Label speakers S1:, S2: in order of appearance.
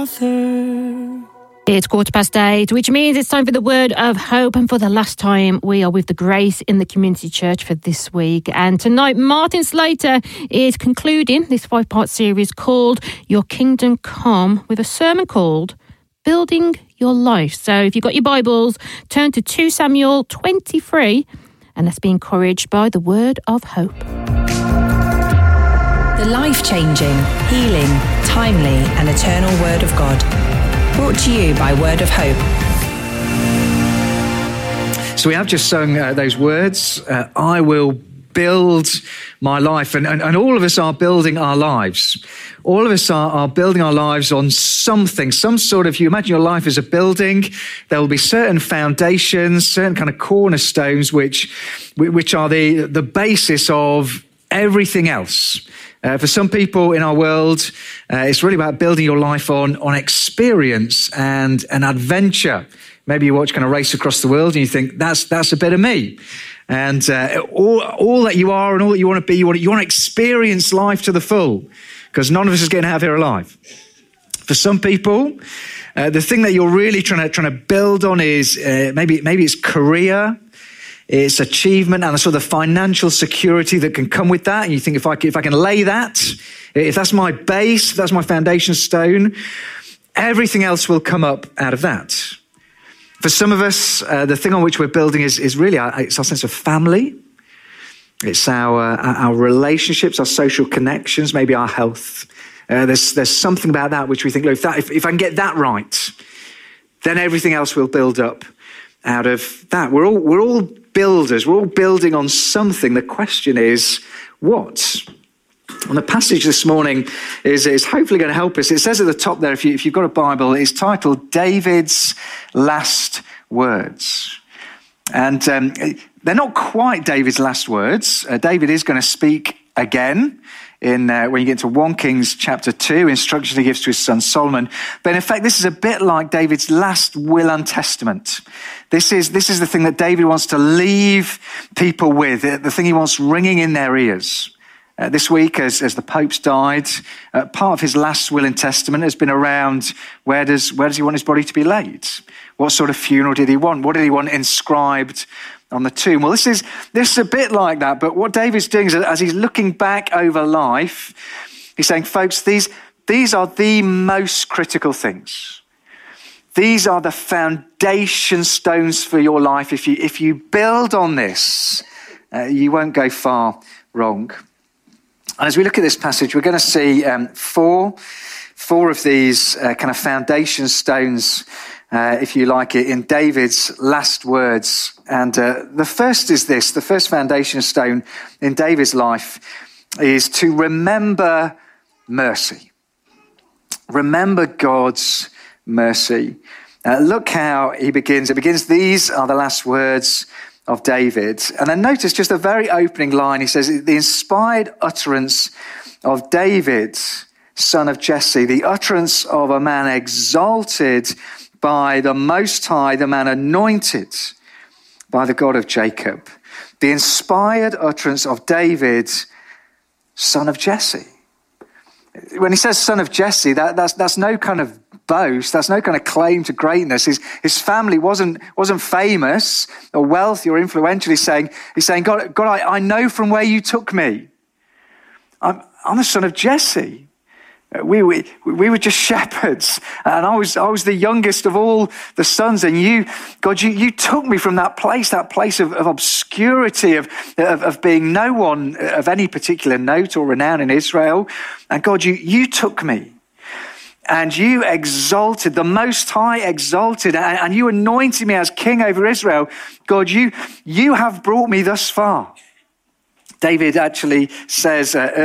S1: It's 8:15, which means it's time for the word of hope. And for the last time, we are with the Grace in the Community Church for this week. And tonight, Martin Slater is concluding this 5-part series called Your Kingdom Come with a sermon called Building Your Life. So if you've got your Bibles, turn to 2 Samuel 23 and let's be encouraged by the word of hope.
S2: The life-changing, healing, timely and eternal Word of God. Brought to you by Word of Hope.
S3: So we have just sung those words, I will build my life. And all of us are building our lives. All of us are building our lives on something, some sort of, you imagine your life as a building, there will be certain foundations, certain kind of cornerstones, which are the basis of everything else. For some people in our world, it's really about building your life on experience and an adventure. Maybe you watch kind of Race Across the World and you think, that's a bit of me. And all that you are and all that you want to be, you want to experience life to the full, because none of us is getting out of here alive. For some people, the thing that you're really trying to build on is maybe it's career. It's achievement and the sort of financial security that can come with that. And you think, if I can lay that, if that's my base, if that's my foundation stone, everything else will come up out of that. For some of us, the thing on which we're building is really it's our sense of family. It's our relationships, our social connections, maybe our health. There's something about that which we think, look, if I can get that right, then everything else will build up out of that. We're all builders. We're all building on something. The question is, what? And the passage this morning is hopefully going to help us. It says at the top there, if you've got a Bible, it's titled David's Last Words. And they're not quite David's last words. David is going to speak again in when you get to 1 Kings chapter 2, instructions he gives to his son Solomon. But in fact, this is a bit like David's last will and testament. This is the thing that David wants to leave people with, the thing he wants ringing in their ears. This week, as the Pope's died, part of his last will and testament has been around where does he want his body to be laid? What sort of funeral did he want? What did he want inscribed on the tomb? Well, this is a bit like that, but what David's doing is, as he's looking back over life, he's saying, folks, these are the most critical things. These are the foundation stones for your life. If you build on this, you won't go far wrong. And as we look at this passage, we're going to see four of these kind of foundation stones, if you like it, in David's last words. And the first is this. The first foundation stone in David's life is to remember mercy. Remember God's mercy. Look how he begins. It begins, these are the last words of David. And then notice just the very opening line. He says, the inspired utterance of David, son of Jesse, the utterance of a man exalted by the Most High, the man anointed by the God of Jacob. The inspired utterance of David, son of Jesse. When he says son of Jesse, that's no kind of boast. That's no kind of claim to greatness. His family wasn't famous or wealthy or influential. He's saying, God, I know from where you took me. I'm the son of Jesse. We were just shepherds, and I was the youngest of all the sons. And you, God, you took me from that place of obscurity, of being no one of any particular note or renown in Israel. And God, you took me, and you exalted, the Most High exalted, and you anointed me as king over Israel. God, you have brought me thus far. David actually says